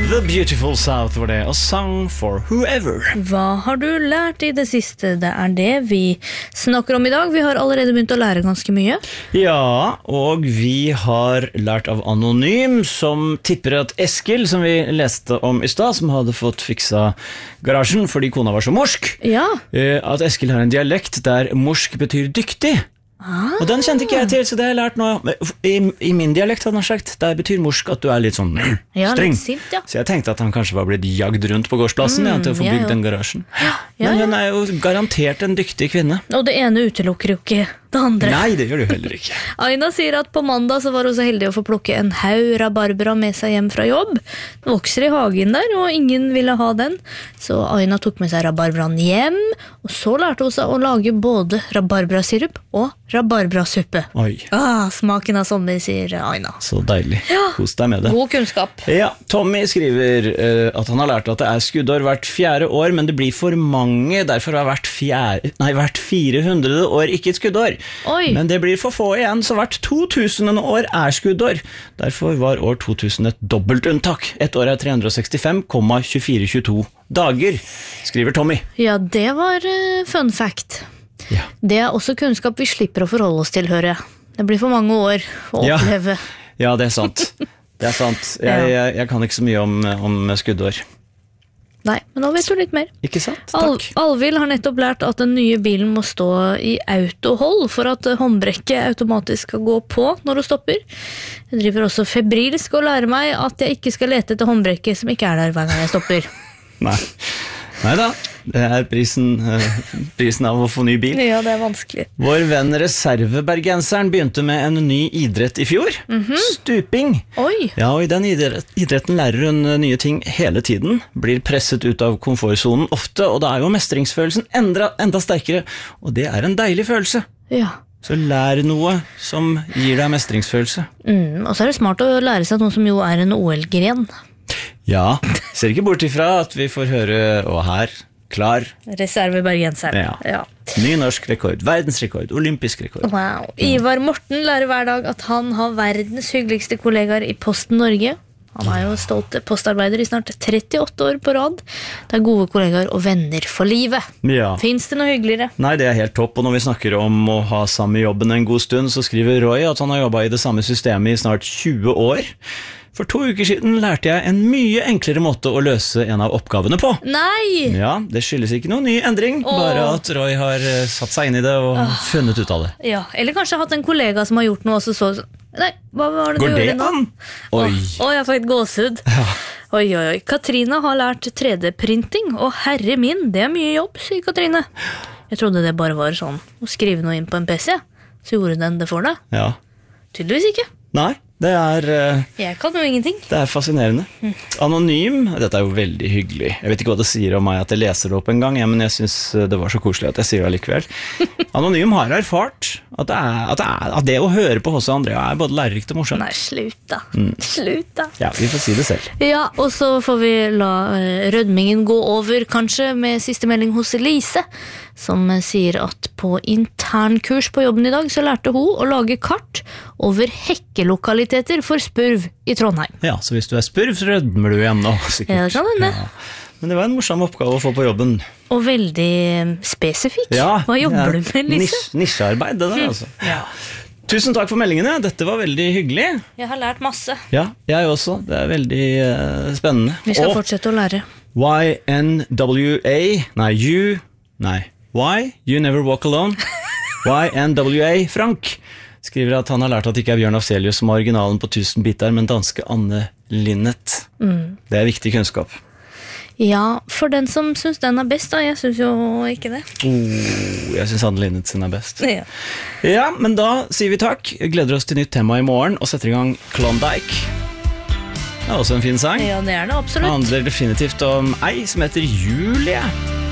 The Beautiful South var det, og Song for Whoever. Hva har du lært i det siste? Det det vi snakker om i dag. Vi har allerede begynt å lære ganske mye. Ja, og vi har lært av Anonym, som tipper at Eskil, som vi leste om i stad, som hadde fått fiksa garasjen fordi kona var så morsk, Ja. at Eskil har en dialekt der morsk betyr dyktig. Og den kjente ikke jeg til, så det har jeg lært nå. I min dialekt hadde han sagt, der betyr morsk at du litt sånn streng. Litt sint, ja. Så jeg tenkte at han kanskje var blitt jagd rundt på gårdsplassen til å få bygd den garasjen. Men hun jo garantert en dyktig kvinne. Og det ene utelukker jo ikke det andre. Nei, det gjør du heller ikke. Aina sier at på mandag så var hun så heldig å få plukke en haug rabarbra med seg hjem fra jobb. Den vokser i hagen der, og ingen ville ha den. Så Aina tok med seg rabarbraen hjem, og så lærte hun seg å lage både rabarbrasirup og rabarbrasuppe. Oi. Smaken av sommer, sier Aina. Så deilig. Kos deg med det. God kunnskap. Ja, Tommy skriver at han har lært at det skuddår hvert 4. år, men det blir for mange, derfor har hvert 400. år ikke et skuddår. Oi. Men det blir for få igjen, så hvert 2000. år skuddår. Derfor var år 2000 et dobbelt unntak. Et år 365,2422 dager, skriver Tommy. Ja, det var fun fact. Ja. Det også kunnskap vi slipper å forholde oss til, hører jeg. Det blir for mange år å oppleve. Ja, det sant. Det sant. Jeg kan ikke så mye om skuddår. Nei, men nå vet du litt mer. Ikke sant? Takk. Alvil har nettopp lært at den nye bilen må stå i autohold for at håndbrekket automatisk skal gå på når hun stopper. Jeg driver også febrilsk og lærer meg at jeg ikke skal lete etter håndbrekket som ikke der hver gang jeg stopper. Neida, det prisen av å få ny bil. Ja, det vanskelig. Vår venn reservebergenseren begynte med en ny idrett i fjor. Stuping. Oi. Ja, og i den idretten lærer hun nye ting hele tiden. Blir presset ut av komfortzonen ofte, og da jo mestringsfølelsen enda sterkere. Og det en deilig følelse. Ja. Så lær noe som gir deg mestringsfølelse. Og så det smart å lære seg noe som jo en OL-gren. Ja, ser ikke bort ifra at vi får høre, og her, klar. Reservebergenseren. Ja. Ny norsk rekord, verdensrekord, olympisk rekord. Wow. Ivar Morten lærer hver dag at han har verdens hyggeligste kollegaer i Posten Norge. Han jo stolt postarbeider i snart 38 år på rad. Det gode kollegaer og venner for livet. Ja. Finns det noe hyggeligere? Nei, det helt topp, og når vi snakker om å ha samme jobben en god stund, så skriver Roy at han har jobbet i det samme systemet i snart 20 år. For 2 uker siden lærte jeg en mye enklere måte å løse en av oppgavene på. Nei! Ja, det skyldes ikke noen ny endring, bare at Roy har satt seg inn i det og funnet ut av det. Ja, eller kanskje hatt en kollega som har gjort noe, og så nei, hva var det Går du gjorde nå? Går det an? Oi. Jeg får et gåsehud. Ja. Oi. Katrine har lært 3D-printing, og herre min, det mye jobb, sier Katrine. Jeg trodde det bare var sånn å skrive noe inn på en PC, så gjorde den det for deg. Ja. Tydeligvis ikke. Nei, det Jeg kan jo ingenting. Det fascinerende. Anonym, dette jo veldig hyggelig. Jeg vet ikke hva det sier om meg at jeg leser det opp en gang, men jeg synes det var så koselig at jeg sier det likevel. Anonym har erfart at det å høre på H.C. Andrea både lærerikt og morsomt. Nei, slutt da. Slutt da. Ja, vi får si det selv. Ja, og så får vi la rødmingen gå over, kanskje, med siste melding hos Elise, som sier at på internkurs på jobben i dag så lærte hun å lage kart over hekkelokaliteter for spurv i Trondheim. Ja, så hvis du spurv, så rødmer du igjen nå, sikkert. Ja, det kan hende. Ja. Men det var en morsom oppgave å få på jobben. Og veldig spesifikk. Ja, hva jobber du med, Lise? Nisjearbeid, det der, altså. Ja. Tusen takk for meldingene, dette var veldig hyggelig. Jeg har lært masse. Ja, jeg også, det veldig spennende. Vi skal fortsette å lære. Why you never walk alone. YNWA Frank skriver at han har lært at det ikke Bjørn Afzelius som originalen på 1000 biter, men danske Anne Linnet. Det viktig kunnskap. Ja, for den som synes den best da, jeg synes jo ikke det. Jeg synes Anne Linnet sin best. Ja, men da sier vi takk. Jeg gleder oss til nytt tema i morgen, og setter i gang Klondike. Det også en fin sang. Ja, det det absolutt. Det handler definitivt om ei som heter Julie.